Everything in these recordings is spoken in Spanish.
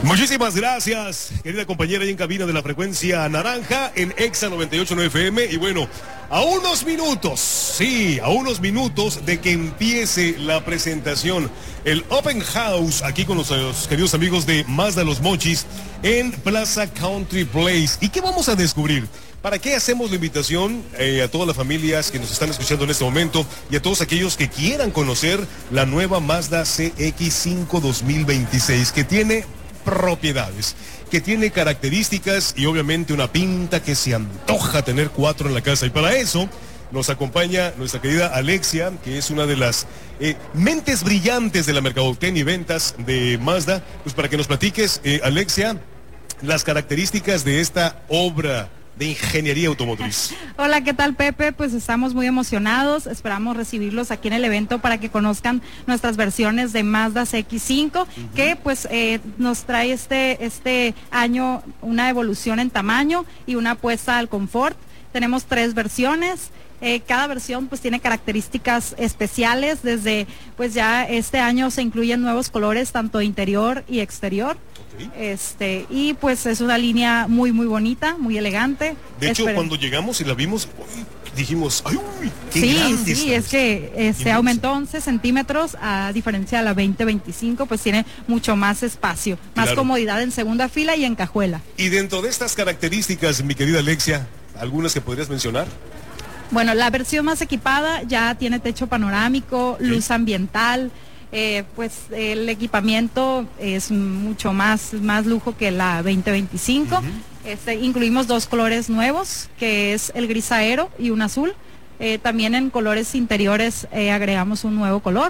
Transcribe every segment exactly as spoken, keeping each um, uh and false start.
Muchísimas gracias, querida compañera ahí en cabina de la frecuencia naranja en Exa noventa y ocho punto nueve F M. Y bueno, a unos minutos, sí, a unos minutos de que empiece la presentación, el Open House aquí con los, los queridos amigos de Mazda Los Mochis en Plaza Country Place. ¿Y qué vamos a descubrir? ¿Para qué hacemos la invitación eh, a todas las familias que nos están escuchando en este momento y a todos aquellos que quieran conocer la nueva Mazda C X cinco dos mil veintiséis, que tiene propiedades, que tiene características y obviamente una pinta que se antoja tener cuatro en la casa? Y para eso nos acompaña nuestra querida Alexia, que es una de las eh, mentes brillantes de la mercadotecnia y ventas de Mazda. Pues para que nos platiques, eh, Alexia, las características de esta obra de ingeniería automotriz. Hola, ¿qué tal, Pepe? Pues estamos muy emocionados, esperamos recibirlos aquí en el evento para que conozcan nuestras versiones de Mazda C X cinco, uh-huh. que pues eh, nos trae este, este año una evolución en tamaño y una apuesta al confort. Tenemos tres versiones. Eh, cada versión pues tiene características especiales. Desde pues ya este año se incluyen nuevos colores tanto interior y exterior. Okay. Este y pues es una línea muy muy bonita, muy elegante. De hecho, Esperen. cuando llegamos y la vimos, uy, dijimos, ay, uy, qué sí, grande sí, es que este aumentó once centímetros a diferencia de la veinte veinticinco, pues tiene mucho más espacio, más claro. comodidad en segunda fila y en cajuela. Y dentro de estas características, mi querida Alexia, ¿algunas que podrías mencionar? Bueno, la versión más equipada ya tiene techo panorámico, luz sí. ambiental, eh, pues el equipamiento es mucho más, más lujo que la veinte veinticinco. Uh-huh. Este, incluimos dos colores nuevos, que es el gris aero y un azul. Eh, también en colores interiores eh, agregamos un nuevo color.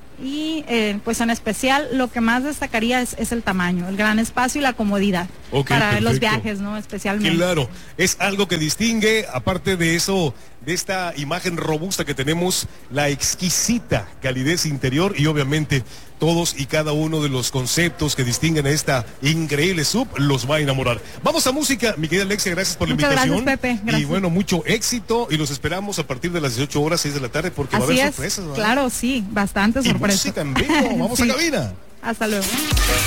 Y eh, pues en especial lo que más destacaría es, es el tamaño, el gran espacio y la comodidad okay, para perfecto. Los viajes, ¿no? Especialmente. Claro, es algo que distingue, aparte de eso, de esta imagen robusta que tenemos, la exquisita calidez interior y obviamente todos y cada uno de los conceptos que distinguen a esta increíble sub los va a enamorar. Vamos a música, mi querida Alexia, gracias por la Muchas invitación. Gracias, Pepe. Gracias. Y bueno, mucho éxito y los esperamos a partir de las dieciocho horas, seis de la tarde, porque Así va a haber es, sorpresas, ¿verdad? Claro, sí, bastantes sorpresas. Música en vivo, vamos sí. a cabina. Hasta luego.